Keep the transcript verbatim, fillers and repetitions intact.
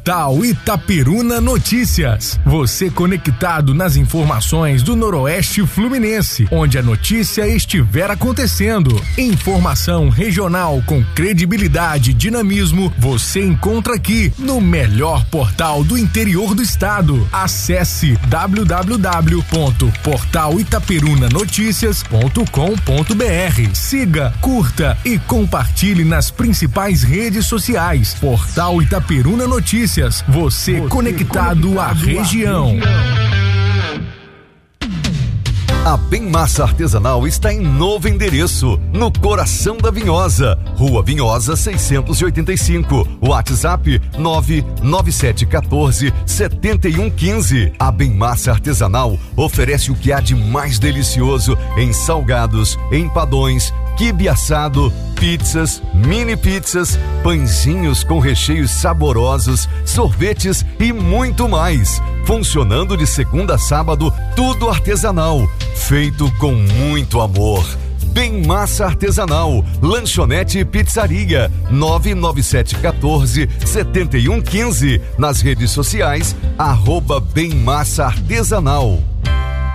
Portal Itaperuna Notícias. Você conectado nas informações do Noroeste Fluminense, onde a notícia estiver acontecendo. Informação regional com credibilidade e dinamismo, você encontra aqui no melhor portal do interior do estado. Acesse w w w ponto portal itaperuna noticias ponto com ponto b r. Siga, curta e compartilhe nas principais redes sociais. Portal Itaperuna Notícias. Você, você conectado, conectado à região. A Bem Massa Artesanal está em novo endereço, no coração da Vinhosa, Rua Vinhosa seiscentos e oitenta e cinco, WhatsApp nove nove sete um quatro sete um um cinco. A Bem Massa Artesanal oferece o que há de mais delicioso em salgados, empadões, quibe assado, pizzas, mini pizzas, pãezinhos com recheios saborosos, sorvetes e muito mais. Funcionando de segunda a sábado, tudo artesanal, feito com muito amor. Bem Massa Artesanal, lanchonete e pizzaria, nove nove sete um quatro sete um um cinco. Nas redes sociais, arroba Bem Massa Artesanal.